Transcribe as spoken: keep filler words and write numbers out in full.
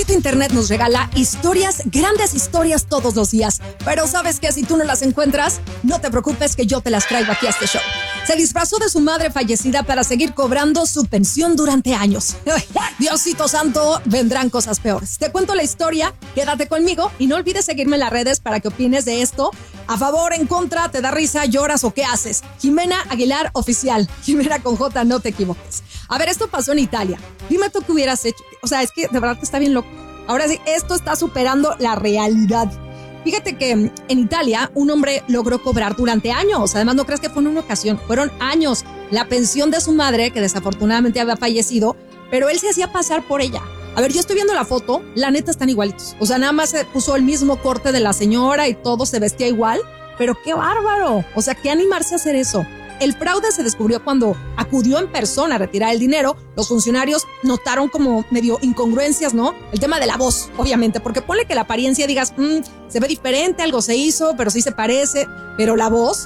Maldito Internet nos regala historias, grandes historias todos los días. Pero ¿sabes qué? Si tú no las encuentras, no te preocupes que yo te las traigo aquí a este show. Se disfrazó de su madre fallecida para seguir cobrando su pensión durante años. Diosito santo, vendrán cosas peores. Te cuento la historia, quédate conmigo y no olvides seguirme en las redes para que opines de esto. A favor, en contra, te da risa, lloras o qué haces. Jimena Aguilar Oficial. Jimena con J, no te equivoques. A ver, esto pasó en Italia. Dime tú qué hubieras hecho. O sea, es que de verdad que está bien loco. Ahora sí, esto está superando la realidad. Fíjate que en Italia un hombre logró cobrar durante años. Además, no creas que fue en una ocasión. Fueron años la pensión de su madre, que desafortunadamente había fallecido, pero él se hacía pasar por ella. A ver, yo estoy viendo la foto, la neta están igualitos. O sea, nada más se puso el mismo corte de la señora y todo se vestía igual. Pero qué bárbaro. O sea, qué animarse a hacer eso. El fraude se descubrió cuando acudió en persona a retirar el dinero. Los funcionarios notaron como medio incongruencias, ¿no? El tema de la voz, obviamente, porque ponle que la apariencia digas, mmm, se ve diferente, algo se hizo, pero sí se parece. Pero la voz,